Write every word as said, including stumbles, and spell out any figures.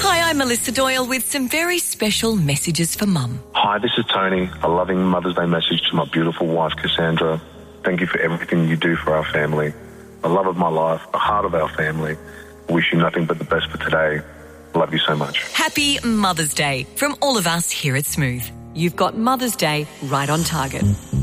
Hi, I'm Melissa Doyle with some very special messages for Mum. Hi, this is Tony. A loving Mother's Day message to my beautiful wife, Cassandra. Thank you for everything you do for our family. The love of my life, the heart of our family. I wish you nothing but the best for today. Love you so much. Happy Mother's Day from all of us here at Smooth. You've got Mother's Day right on target.